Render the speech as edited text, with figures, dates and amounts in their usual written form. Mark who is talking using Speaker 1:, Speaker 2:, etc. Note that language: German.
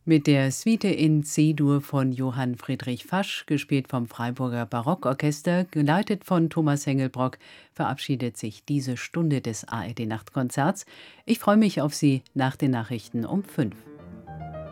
Speaker 1: Mit der Suite in C-Dur von Johann Friedrich Fasch, gespielt vom Freiburger Barockorchester, geleitet von Thomas Hengelbrock, verabschiedet sich diese Stunde des ARD Nachtkonzerts. Ich freue mich auf Sie nach den Nachrichten um 5.